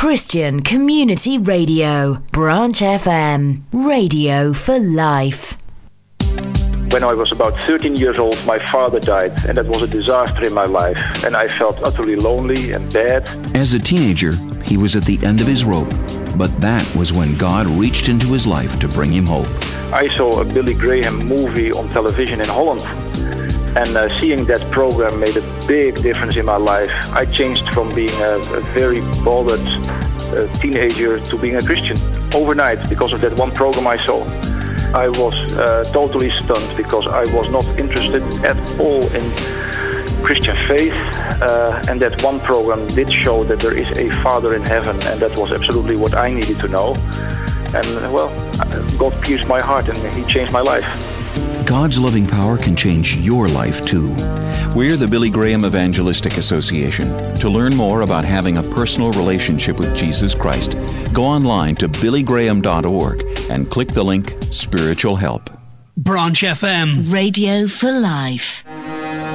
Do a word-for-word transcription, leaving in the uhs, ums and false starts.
Christian Community Radio, Branch F M, radio for life. When I was about thirteen years old, my father died, and that was a disaster in my life, and I felt utterly lonely and bad. As a teenager, he was at the end of his rope, but that was when God reached into his life to bring him hope. I saw a Billy Graham movie on television in Holland, and uh, seeing that program made a big difference in my life. I changed from being a, a very bothered uh, teenager to being a Christian overnight because of that one program I saw. I was uh, totally stunned because I was not interested at all in Christian faith, uh, and that one program did show that there is a Father in heaven, and that was absolutely what I needed to know. And uh, well, God pierced my heart and He changed my life. God's loving power can change your life too. We're the Billy Graham Evangelistic Association. To learn more about having a personal relationship with Jesus Christ, go online to billy graham dot org and click the link Spiritual Help. Branch F M, radio for life.